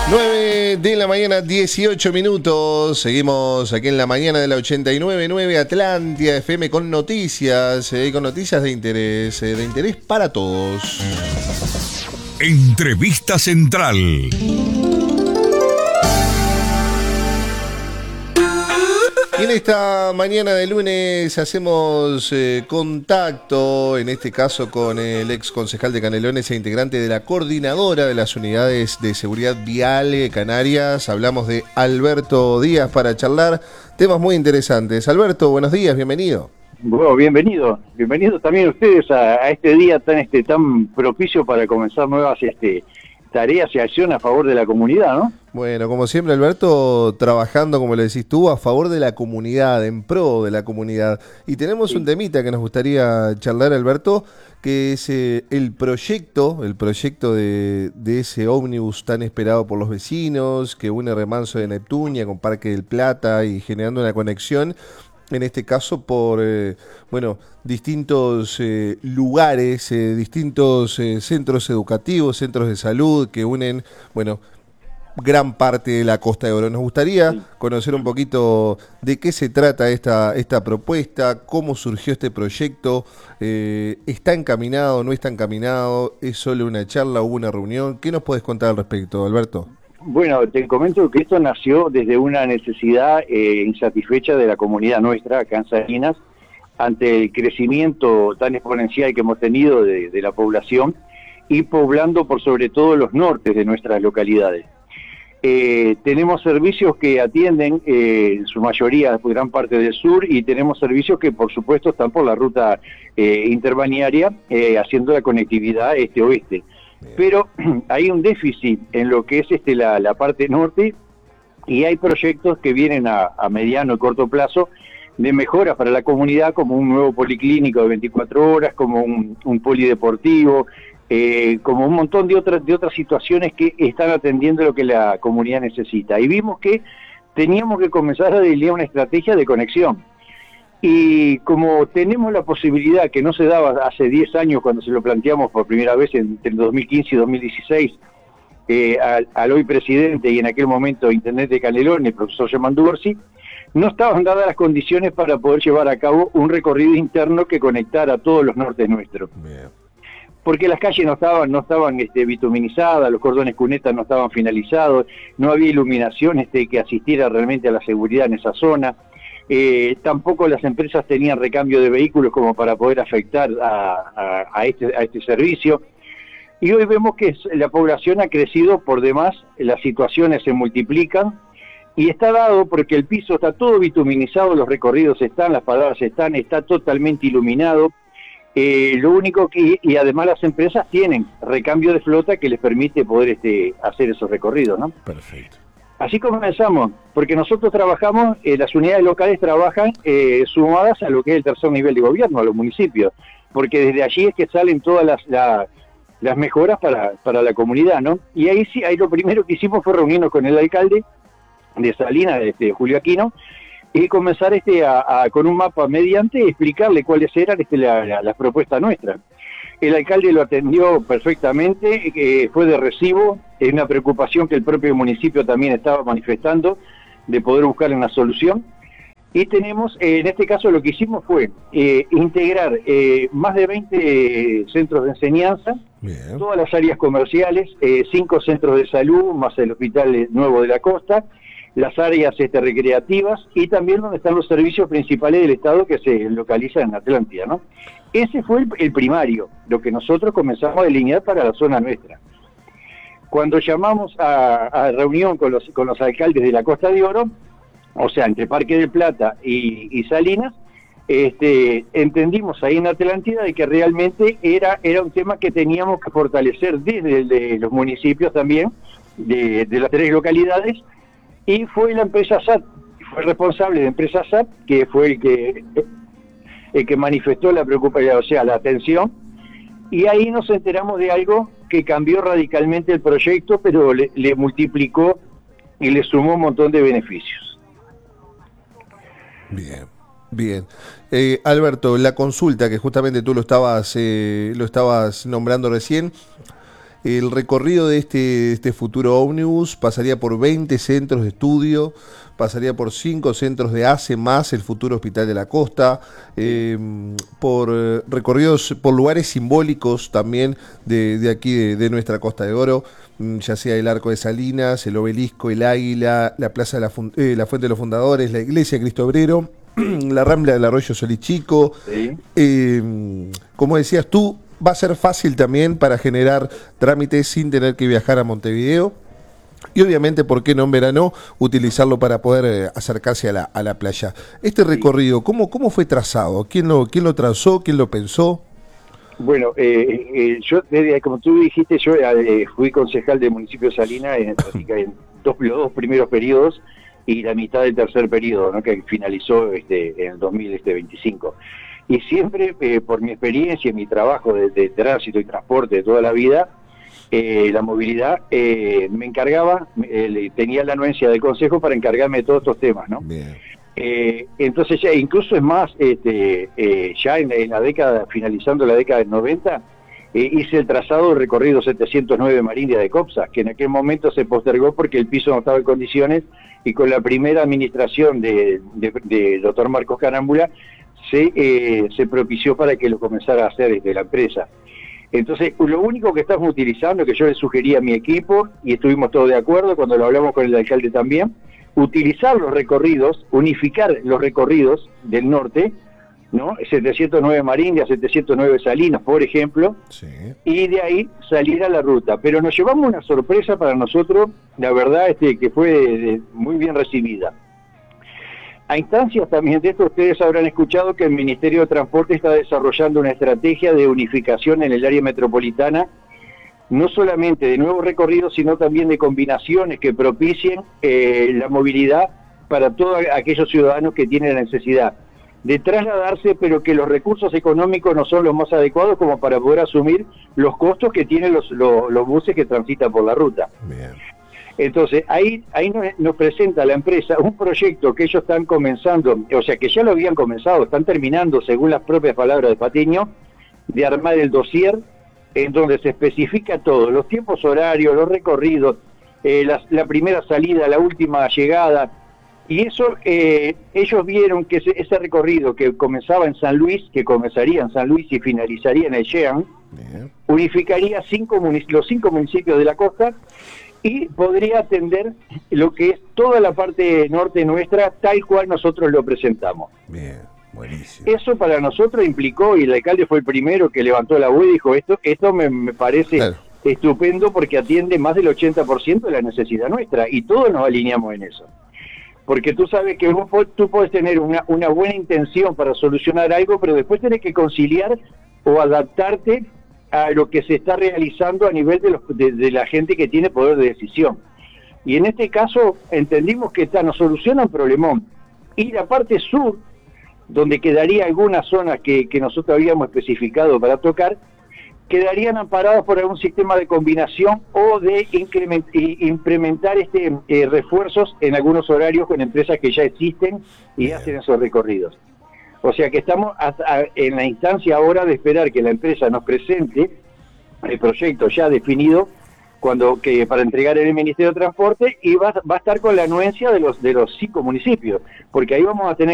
9 de la mañana, 18 minutos. Seguimos aquí en la mañana de la 89.9 Atlántida FM con noticias de interés para todos. Entrevista Central. Y en esta mañana de lunes hacemos contacto, en este caso con el ex concejal de Canelones e integrante de la coordinadora de las unidades de seguridad vial Canarias. Hablamos de Alberto Díaz para charlar temas muy interesantes. Alberto, buenos días, bienvenido. Bueno, bienvenido también ustedes a este día tan propicio para comenzar nuevas tareas y acciones a favor de la comunidad, ¿no? Bueno, como siempre, Alberto, trabajando, como le decís tú, a favor de la comunidad, en pro de la comunidad. Y tenemos un temita que nos gustaría charlar, Alberto, que es el proyecto de ese ómnibus tan esperado por los vecinos, que une Remanso de Neptunia con Parque del Plata y generando una conexión, en este caso por distintos lugares, distintos centros educativos, centros de salud que unen, gran parte de la Costa de Oro. Nos gustaría conocer un poquito de qué se trata esta propuesta, cómo surgió este proyecto, ¿está encaminado, no está encaminado, es solo una charla, hubo una reunión? ¿Qué nos puedes contar al respecto, Alberto? Bueno, te comento que esto nació desde una necesidad insatisfecha de la comunidad nuestra, acá en Salinas, ante el crecimiento tan exponencial que hemos tenido de la población y poblando por sobre todo los nortes de nuestras localidades. Tenemos servicios que atienden en su mayoría gran parte del sur y tenemos servicios que por supuesto están por la ruta interbalnearia haciendo la conectividad este-oeste. Pero hay un déficit en lo que es la parte norte y hay proyectos que vienen a mediano y corto plazo de mejoras para la comunidad, como un nuevo policlínico de 24 horas, como un polideportivo, como un montón de otras situaciones que están atendiendo lo que la comunidad necesita. Y vimos que teníamos que comenzar a delinear una estrategia de conexión. Y como tenemos la posibilidad que no se daba hace 10 años cuando se lo planteamos por primera vez entre 2015 y 2016, al hoy presidente y en aquel momento intendente de Canelones, el profesor Yamandú Orsi, no estaban dadas las condiciones para poder llevar a cabo un recorrido interno que conectara todos los nortes nuestros. Bien. Porque las calles no estaban bituminizadas, los cordones cunetas no estaban finalizados, no había iluminación que asistiera realmente a la seguridad en esa zona. Tampoco las empresas tenían recambio de vehículos como para poder afectar a este servicio. Y hoy vemos que la población ha crecido por demás, las situaciones se multiplican y está dado porque el piso está todo bituminizado, los recorridos están, las paradas están, está totalmente iluminado. Lo único que, y además las empresas tienen recambio de flota que les permite poder hacer esos recorridos, ¿no? Perfecto. Así comenzamos, porque nosotros trabajamos, las unidades locales trabajan sumadas a lo que es el tercer nivel de gobierno, a los municipios, porque desde allí es que salen todas las mejoras para la comunidad, ¿no? Y ahí lo primero que hicimos fue reunirnos con el alcalde de Salinas, Julio Aquino, y comenzar con un mapa mediante explicarle cuáles eran las propuestas nuestras. El alcalde lo atendió perfectamente, fue de recibo, es una preocupación que el propio municipio también estaba manifestando, de poder buscar una solución. Y tenemos, en este caso lo que hicimos fue integrar más de 20 centros de enseñanza, bien, todas las áreas comerciales, 5 centros de salud, más el hospital nuevo de la costa, las áreas recreativas y también donde están los servicios principales del Estado que se localizan en Atlántida, ¿no? Ese fue el primario, lo que nosotros comenzamos a delinear para la zona nuestra. Cuando llamamos a reunión con los alcaldes de la Costa de Oro, o sea, entre Parque del Plata y Salinas, entendimos ahí en Atlántida de que realmente era un tema que teníamos que fortalecer desde los municipios también, de las 3 localidades, y fue la empresa SAT, fue el responsable de empresa SAT, que fue el que manifestó la preocupación, o sea, la atención, y ahí nos enteramos de algo que cambió radicalmente el proyecto, pero le multiplicó y le sumó un montón de beneficios. Bien, bien. Alberto, la consulta que justamente tú lo estabas nombrando recién, El recorrido de este futuro ómnibus pasaría por 20 centros de estudio, pasaría por 5 centros de ACE más el futuro Hospital de la Costa, por recorridos por lugares simbólicos también de aquí, de nuestra Costa de Oro, ya sea el Arco de Salinas, el Obelisco, el Águila, la Plaza de la Fuente de los Fundadores, la Iglesia de Cristo Obrero, la Rambla del Arroyo Solichico. Sí. Como decías tú, va a ser fácil también para generar trámites sin tener que viajar a Montevideo. Y obviamente, ¿por qué no en verano utilizarlo para poder acercarse a la playa? Este recorrido, ¿cómo fue trazado? ¿Quién lo trazó? ¿Quién lo pensó? Bueno, yo, como tú dijiste, yo fui concejal del municipio de Salinas en los dos primeros periodos y la mitad del tercer periodo, ¿no?, que finalizó en el 2025. Y siempre, por mi experiencia y mi trabajo de tránsito y transporte de toda la vida, la movilidad, me encargaba, tenía la anuencia del Consejo para encargarme de todos estos temas, ¿no? Bien. Entonces ya, incluso es más, ya en la década, finalizando la década del 90, hice el trazado del recorrido 709 Marindia de Copsa, que en aquel momento se postergó porque el piso no estaba en condiciones, y con la primera administración de doctor Marcos Carámbula se propició para que lo comenzara a hacer desde la empresa. Entonces, lo único que estamos utilizando, que yo le sugerí a mi equipo, y estuvimos todos de acuerdo cuando lo hablamos con el alcalde también, utilizar los recorridos, unificar los recorridos del norte, ¿no? 709 Marindia, 709 Salinas, por ejemplo, Sí. y de ahí salir a la ruta. Pero nos llevamos una sorpresa para nosotros, la verdad, que fue muy bien recibida. A instancias también de esto, ustedes habrán escuchado que el Ministerio de Transporte está desarrollando una estrategia de unificación en el área metropolitana, no solamente de nuevos recorridos, sino también de combinaciones que propicien la movilidad para todos aquellos ciudadanos que tienen la necesidad de trasladarse, pero que los recursos económicos no son los más adecuados como para poder asumir los costos que tienen los buses que transitan por la ruta. Bien. Entonces, ahí nos presenta la empresa un proyecto que ellos están comenzando, o sea, que ya lo habían comenzado, están terminando, según las propias palabras de Patiño, de armar el dossier, en donde se especifica todo, los tiempos horarios, los recorridos, la primera salida, la última llegada, y eso, ellos vieron que ese recorrido que comenzaba en San Luis, que comenzaría en San Luis y finalizaría en el Yean, unificaría los 5 municipios de la costa, y podría atender lo que es toda la parte norte nuestra, tal cual nosotros lo presentamos. Bien, buenísimo. Eso para nosotros implicó, y el alcalde fue el primero que levantó la voz y dijo, esto me parece estupendo porque atiende más del 80% de la necesidad nuestra, y todos nos alineamos en eso. Porque tú sabes que tú puedes tener una buena intención para solucionar algo, pero después tenés que conciliar o adaptarte a lo que se está realizando a nivel de la gente que tiene poder de decisión. Y en este caso entendimos que nos soluciona un problemón. Y la parte sur, donde quedaría algunas zonas que nosotros habíamos especificado para tocar, quedarían amparados por algún sistema de combinación o de implementar refuerzos en algunos horarios con empresas que ya existen y hacen esos recorridos. O sea que estamos en la instancia ahora de esperar que la empresa nos presente el proyecto ya definido para entregar en el Ministerio de Transporte, y va a estar con la anuencia de los 5 municipios, porque ahí vamos a tener